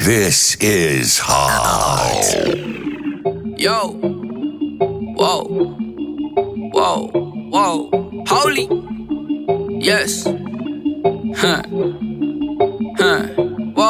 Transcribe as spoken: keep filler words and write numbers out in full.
This is hot. Yo. Whoa. Whoa. Whoa. Holy. Yes. Huh. Huh.